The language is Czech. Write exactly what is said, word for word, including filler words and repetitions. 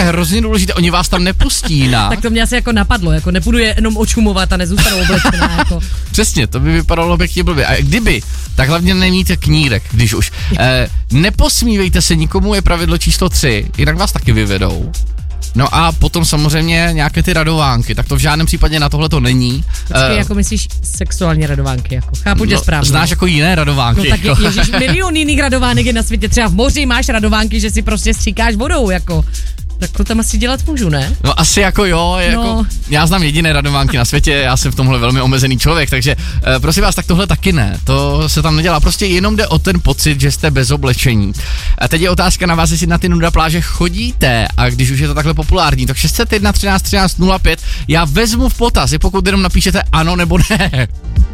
je hrozně důležité, oni vás tam nepustí na... Tak to mě asi jako napadlo, jako nepůjdu je jenom očumovat a nezůstanou oblečená, jako. Přesně, to by vypadalo pěkně blbě. A kdyby, tak hlavně nemíte knírek, když už. E, neposmívejte se nikomu, je pravidlo číslo tři, jinak vás taky vyvedou. No a potom samozřejmě nějaké ty radovánky, tak to v žádném případě na tohle to není. Počkej, uh, jako myslíš sexuální radovánky, jako chápu tě no, správně. Znáš jako jiné radovánky. No tak jako. je, ježiš, milion jiných radovánek je na světě, třeba v moři máš radovánky, že si prostě stříkáš vodou, jako. Tak to tam asi dělat můžu, ne? No asi jako jo, je no. Jako, já znám jediné radovánky na světě, já jsem v tomhle velmi omezený člověk, takže uh, prosím vás, tak tohle taky ne, to se tam nedělá, prostě jenom jde o ten pocit, že jste bez oblečení. A teď je otázka na vás, jestli na ty nuda pláže chodíte a když už je to takhle populární, tak šest set jedna třináct třináct nula pět, já vezmu v potaz, pokud jenom napíšete ano nebo ne.